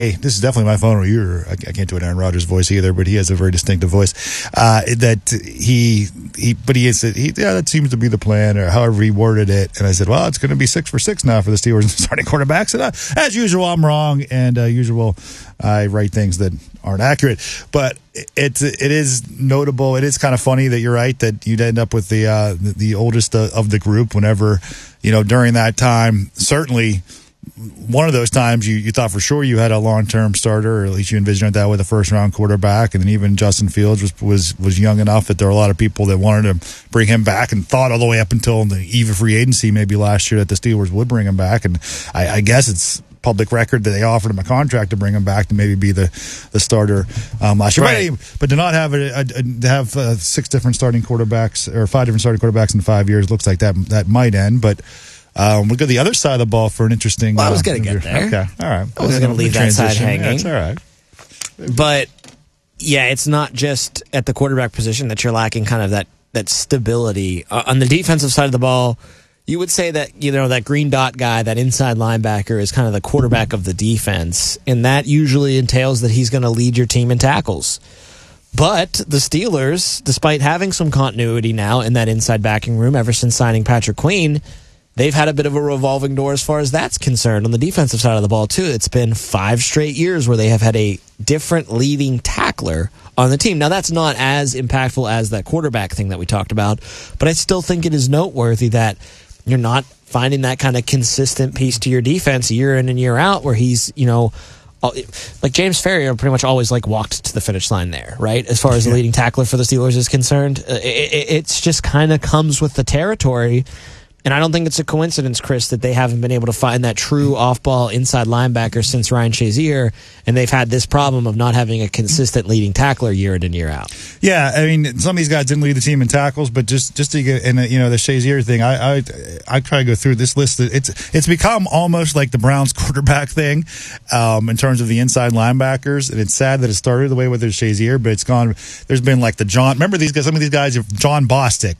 Hey, this is definitely my phone or your. I can't do an Aaron Rodgers voice either, but he has a very distinctive voice. That that seems to be the plan, or however he worded it. And I said, well, it's going to be 6 for 6 now for the Steelers starting quarterbacks. And as usual, I'm wrong, and usual, I write things that aren't accurate. But it is notable. It is kind of funny that you're right that you'd end up with the oldest of the group. Whenever during that time, certainly. One of those times you thought for sure you had a long-term starter, or at least you envisioned that with a first-round quarterback, and then even Justin Fields was young enough that there were a lot of people that wanted to bring him back and thought all the way up until the eve of free agency maybe last year that the Steelers would bring him back, and I guess it's public record that they offered him a contract to bring him back to maybe be the starter last year. Right. But to not have 6 different starting quarterbacks or 5 different starting quarterbacks in 5 years looks like that might end, but we'll go to the other side of the ball for an interesting. Well, I was going to get there. Okay, all right. I wasn't going to leave that side hanging. Yeah, it's all right. But yeah, it's not just at the quarterback position that you're lacking kind of that stability. On the defensive side of the ball, you would say that that green dot guy, that inside linebacker, is kind of the quarterback of the defense, and that usually entails that he's going to lead your team in tackles. But the Steelers, despite having some continuity now in that inside backing room ever since signing Patrick Queen, they've had a bit of a revolving door as far as that's concerned on the defensive side of the ball, too. It's been 5 straight years where they have had a different leading tackler on the team. Now, that's not as impactful as that quarterback thing that we talked about, but I still think it is noteworthy that you're not finding that kind of consistent piece to your defense year in and year out where he's, like James Ferrier pretty much always walked to the finish line there, right? As far as the leading tackler for the Steelers is concerned, it's just kind of comes with the territory. And I don't think it's a coincidence, Chris, that they haven't been able to find that true off-ball inside linebacker since Ryan Shazier, and they've had this problem of not having a consistent leading tackler year in and year out. Yeah, I mean, some of these guys didn't lead the team in tackles, but just to get, and the Shazier thing, I try to go through this list. It's become almost like the Browns quarterback thing in terms of the inside linebackers, and it's sad that it started the way with Shazier, but it's gone. There's been like the John. Remember these guys? Some of these guys, John Bostic,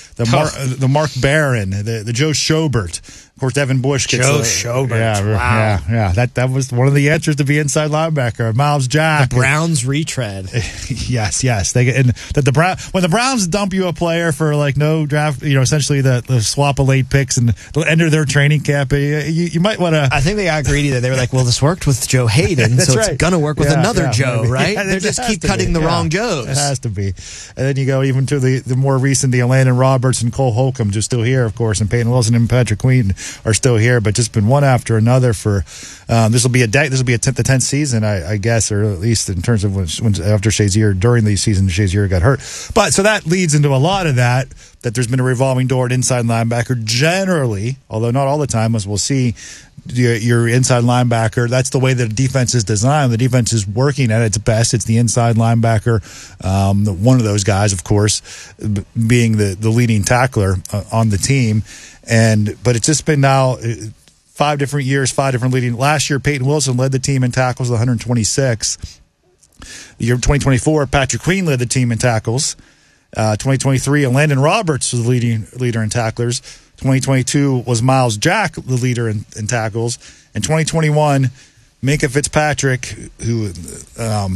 the Mark Barron, the Joe Schobert. Of course, Devin Bush gets Joe Schobert. Wow. Yeah. That was one of the answers to be inside linebacker. Miles Jack. The Browns retread. Yes. When the Browns dump you a player for no draft, essentially the swap of late picks and the end of their training camp, you might want to. I think they got greedy that they were like, well, this worked with Joe Hayden, so it's going to work with another Joe, maybe. Right? They just keep cutting the wrong Joes. It has to be. And then you go even to the more recent, the Landon Roberts and Cole Holcomb, just still here, of course, and Peyton Wilson and Patrick Queen are still here, but just been one after another for this will be the 10th season, I guess, or at least in terms of when after Shazier, during the season Shazier got hurt. But so that leads into a lot of that there's been a revolving door at inside linebacker generally, although not all the time, as we'll see. Your inside linebacker, that's the way that the defense is designed. The defense is working at its best. It's the inside linebacker, one of those guys, of course, being the leading tackler on the team. But it's just been now 5 different years, 5 different leading. Last year, Peyton Wilson led the team in tackles with 126. The year 2024, Patrick Queen led the team in tackles. 2023, Landon Roberts was the leader in tacklers. 2022 was Miles Jack, the leader in tackles. And 2021, Minkah Fitzpatrick, who is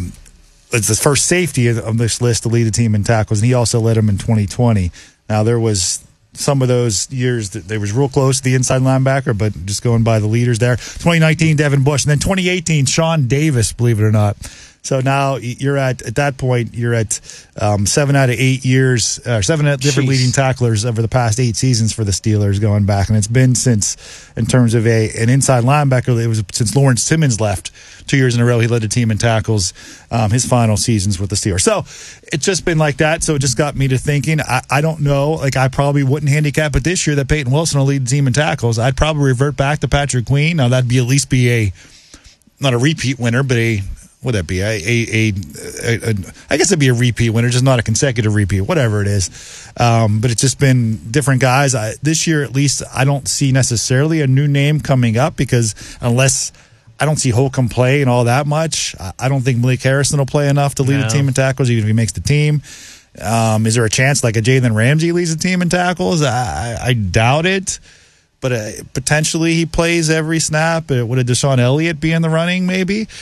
the first safety on this list to lead the team in tackles, and he also led them in 2020. Now, there was some of those years that they was real close to the inside linebacker, but just going by the leaders there. 2019, Devin Bush, and then 2018, Sean Davis, believe it or not. So now you're at that point, you're at 7 out of 8 years, 7 different leading tacklers over the past 8 seasons for the Steelers going back. And it's been since, in terms of an inside linebacker, it was since Lawrence Simmons left 2 years in a row. He led the team in tackles his final seasons with the Steelers. So it's just been like that. So it just got me to thinking, I don't know, I probably wouldn't handicap it this year that Peyton Wilson will lead the team in tackles. I'd probably revert back to Patrick Queen. Now that'd be at least not a repeat winner, but would that be I guess it'd be a repeat winner, just not a consecutive repeat, whatever it is. But it's just been different guys. This year, at least, I don't see necessarily a new name coming up because unless I don't see Holcomb play and all that much, I don't think Malik Harrison will play enough to lead the team in tackles, even if he makes the team. Is there a chance like a Jalen Ramsey leads the team in tackles? I doubt it. But potentially he plays every snap. Would a Deshaun Elliott be in the running maybe?